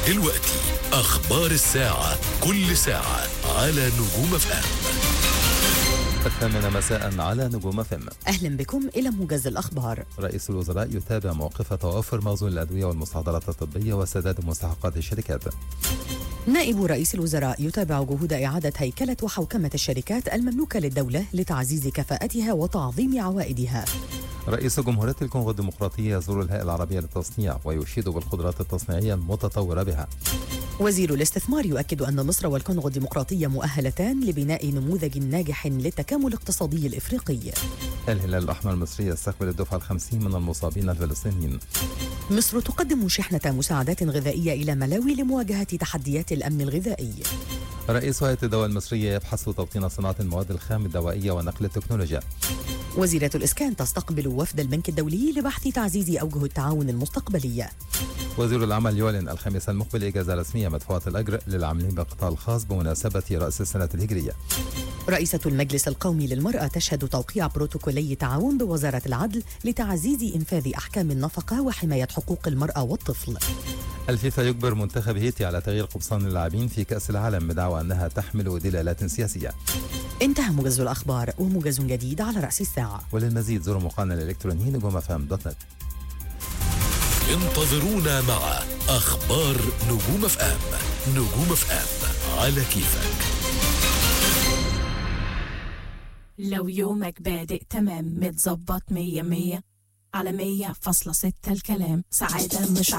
دلوقتي أخبار الساعة، كل ساعة على نجوم اف ام. 8 مساء على نجوم اف ام. أهلا بكم إلى موجز الأخبار. رئيس الوزراء يتابع موقف توافر مخزون الأدوية والمستحضرات الطبية وسداد مستحقات الشركات. نائب رئيس الوزراء يتابع جهود إعادة هيكلة وحوكمة الشركات المملوكة للدولة لتعزيز كفاءتها وتعظيم عوائدها. رئيس جمهورية الكونغو الديمقراطية يزور الهيئة العربية للتصنيع ويشيد بالقدرات التصنيعية المتطورة بها. وزير الاستثمار يؤكد أن مصر والكونغو الديمقراطية مؤهلتان لبناء نموذج ناجح للتكامل الاقتصادي الإفريقي. الهلال الأحمر المصري يستقبل الدفعة 50 من المصابين الفلسطينيين. مصر تقدم شحنة مساعدات غذائية إلى ملاوي لمواجهة تحديات الأمن الغذائي. رئيس هيئة الدواء المصرية يبحث توطين صناعة المواد الخام الدوائية ونقل التكنولوجيا. وزيرة الإسكان تستقبل وفد البنك الدولي لبحث تعزيز أوجه التعاون المستقبلية. وزير العمل يعلن الخميس المقبل إجازة رسمية مدفوعة الأجر للعاملين بالقطاع الخاص بمناسبة رأس السنة الهجرية. رئيسة المجلس القومي للمرأة تشهد توقيع بروتوكولي تعاون بوزارة العدل لتعزيز إنفاذ أحكام النفقة وحماية حقوق المرأة والطفل. الفيفا يجبر منتخب هيتي على تغيير قبصان اللاعبين في كأس العالم بدعوى أنها تحمل دلالات سياسية. انتهى موجز الأخبار، وموجز جديد على رأس الساعة. وللمزيد زوروا موقعنا الإلكتروني نجومفم.net. انتظرونا مع أخبار نجوم اف ام. نجوم اف ام على كيفك. لو يومك بادئ تمام متظبط 100 على 100.6 الكلام سعادة مش